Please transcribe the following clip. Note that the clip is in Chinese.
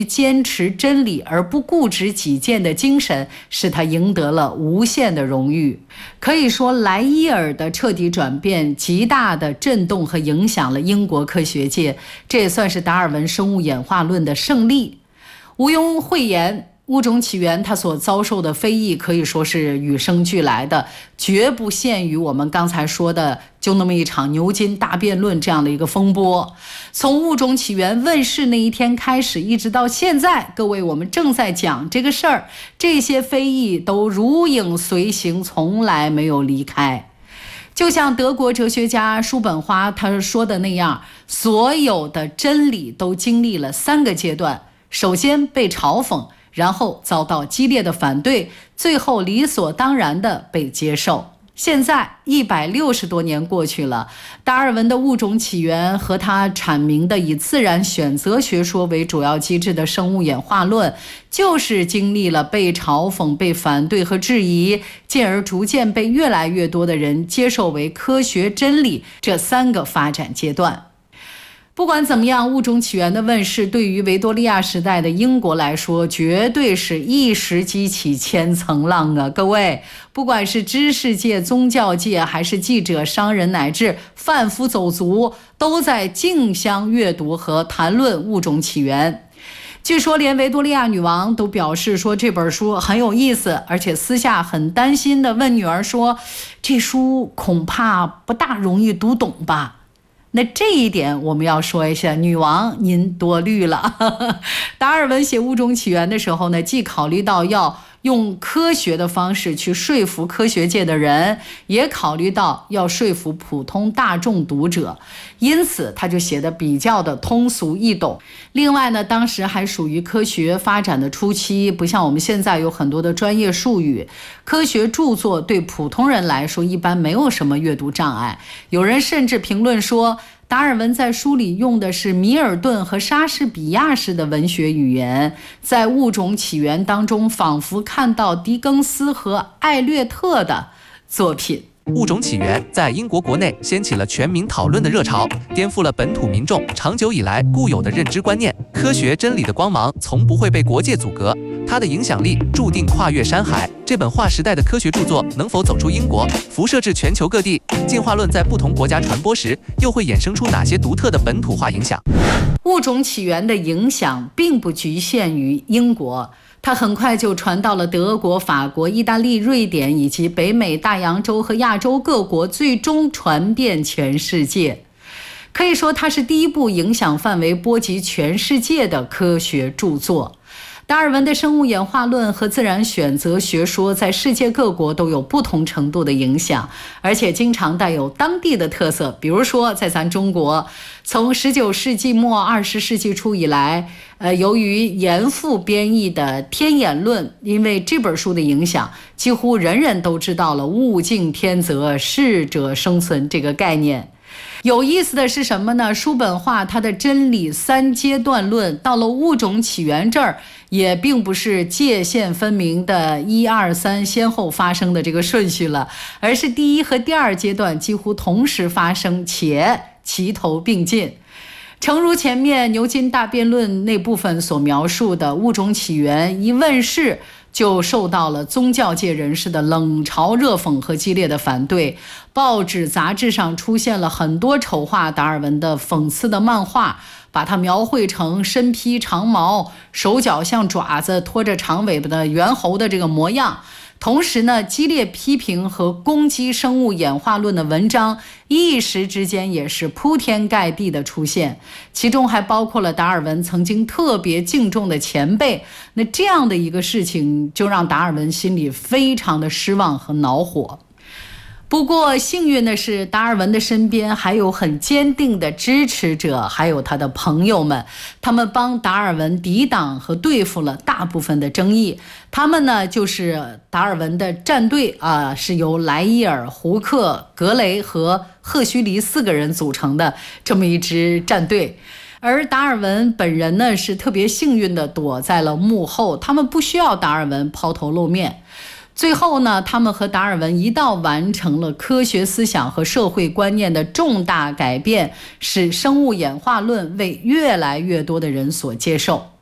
坚持真理而不固执己见的精神，使他赢得了无限的荣誉。可以说，莱伊尔的彻底转变极大地震动和影响了英国科学界，这也算是达尔文生物演化论的胜利。毋庸讳言，物种起源它所遭受的非议可以说是与生俱来的，绝不限于我们刚才说的就那么一场牛津大辩论这样的一个风波。从物种起源问世那一天开始，一直到现在，各位我们正在讲这个事儿，这些非议都如影随形，从来没有离开。就像德国哲学家叔本华他说的那样，所有的真理都经历了3个阶段，首先被嘲讽，然后遭到激烈的反对，最后理所当然地被接受。现在160多年过去了，达尔文的物种起源和他阐明的以自然选择学说为主要机制的生物演化论，就是经历了被嘲讽、被反对和质疑，进而逐渐被越来越多的人接受为科学真理这3个发展阶段。不管怎么样，物种起源的问世对于维多利亚时代的英国来说，绝对是一石激起千层浪啊！各位，不管是知识界、宗教界，还是记者、商人，乃至贩夫走卒，都在竞相阅读和谈论物种起源。据说连维多利亚女王都表示说这本书很有意思，而且私下很担心地问女儿说，这书恐怕不大容易读懂吧。那这一点我们要说一下，女王您多虑了。达尔文写物种起源的时候呢，既考虑到要用科学的方式去说服科学界的人，也考虑到要说服普通大众读者，因此他就写得比较的通俗易懂。另外呢，当时还属于科学发展的初期，不像我们现在有很多的专业术语，科学著作对普通人来说一般没有什么阅读障碍。有人甚至评论说，达尔文在书里用的是米尔顿和莎士比亚式的文学语言，在物种起源当中仿佛看到狄更斯和艾略特的作品。 物种起源在英国国内掀起了全民讨论的热潮，颠覆了本土民众长久以来固有的认知观念。科学真理的光芒从不会被国界阻隔，它的影响力注定跨越山海。这本划时代的科学著作能否走出英国，辐射至全球各地？进化论在不同国家传播时，又会衍生出哪些独特的本土化影响？ 物种起源的影响并不局限于英国，它很快就传到了德国、法国、意大利、瑞典以及北美、大洋洲和亚洲各国，最终传遍全世界。可以说，它是第一部影响范围波及全世界的科学著作。达尔文的生物演化论和自然选择学说在世界各国都有不同程度的影响，而且经常带有当地的特色。比如说在咱中国，从19世纪末20世纪初以来，由于严复编译的《天演论》，因为这本书的影响，几乎人人都知道了物竞天择、适者生存这个概念。有意思的是什么呢？叔本华他的真理3阶段论到了物种起源这儿，也并不是界限分明的1、2、3先后发生的这个顺序了，而是第1和第2阶段几乎同时发生，且齐头并进。诚如前面牛津大辩论那部分所描述的，物种起源一问世，就受到了宗教界人士的冷嘲热讽和激烈的反对。报纸杂志上出现了很多丑化达尔文的讽刺的漫画，把他描绘成身披长毛、手脚像爪子、拖着长尾巴的猿猴的这个模样。同时呢，激烈批评和攻击生物演化论的文章一时之间也是铺天盖地的出现，其中还包括了达尔文曾经特别敬重的前辈。那这样的一个事情就让达尔文心里非常的失望和恼火。不过幸运的是，达尔文的身边还有很坚定的支持者，还有他的朋友们，他们帮达尔文抵挡和对付了大部分的争议。他们呢，就是达尔文的战队是由莱伊尔、胡克、格雷和赫胥黎4个人组成的这么一支战队。而达尔文本人呢，是特别幸运地躲在了幕后，他们不需要达尔文抛头露面。最后呢，他们和达尔文一道完成了科学思想和社会观念的重大改变，使生物演化论为越来越多的人所接受。